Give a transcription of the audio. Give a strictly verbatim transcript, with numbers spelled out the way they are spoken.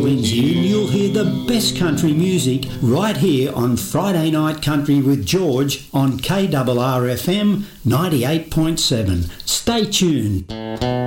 Lindsay, and you'll hear the best country music right here on Friday Night Country with George on K R R F M ninety-eight point seven. Stay tuned.